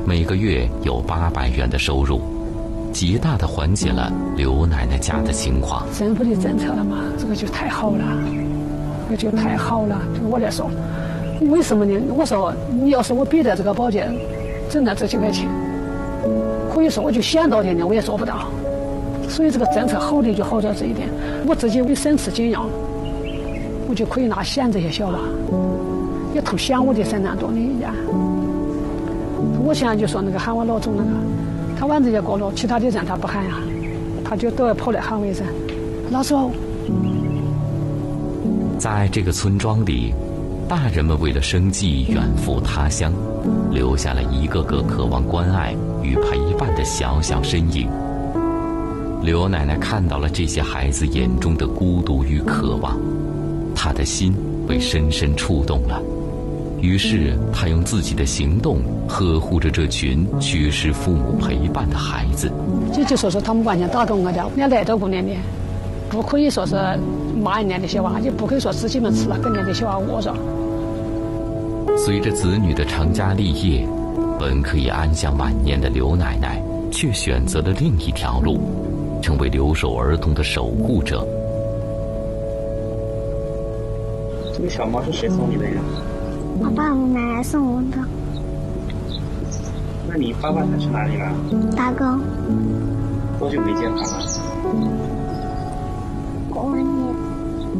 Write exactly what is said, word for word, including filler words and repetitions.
每个月有八百元的收入，极大的缓解了刘奶奶家的情况。 政府的政策了嘛，这个就太好了，这个就太好了。对我来说，为什么呢？我说你要是我别的这个保健挣了这几块钱，可以说我就想到点点，我也做不到。所以这个政策好的就好在这一点，我自己为省吃俭用，我就可以拿想这些小娃，也同想我的生产动力一样。我现在就说那个喊我老总那个，他往这些过路，其他的人他不喊呀，他就都要跑来喊我一声老总。 在这个村庄里，大人们为了生计远赴他乡，留下了一个个渴望关爱与陪伴的小小身影。刘奶奶看到了这些孩子眼中的孤独与渴望，她的心被深深触动了。于是她用自己的行动呵护着这群缺失父母陪伴的孩子。 这就说是他们完全打动我的，连来都不连的，不可以说是骂人家的小娃，也不可以说自己们吃了跟人家的小娃窝着。 随着子女的成家立业，本可以安享晚年的刘奶奶却选择了另一条路，成为留守儿童的守护者。 这个小猫是谁送你的呀？ 我爸爸奶奶送我的。 那你爸爸他去哪里了？ 打工。 多久没见他了？ 我